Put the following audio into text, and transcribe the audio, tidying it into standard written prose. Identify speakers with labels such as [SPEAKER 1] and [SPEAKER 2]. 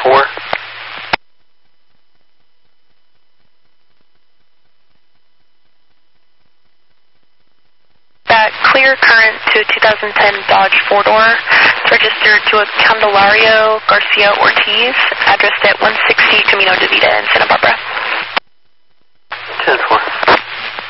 [SPEAKER 1] 10-4.
[SPEAKER 2] That clear current to 2010 Dodge 4-door. It's registered to a Candelario Garcia Ortiz, addressed at 160 Camino de Vida in Santa Barbara.
[SPEAKER 1] 10-4.